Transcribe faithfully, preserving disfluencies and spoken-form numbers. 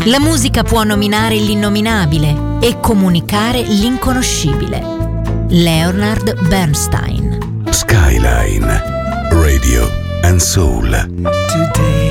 La musica può nominare l'innominabile e comunicare l'inconoscibile. Leonard Bernstein. Skyline Radio and Soul. Today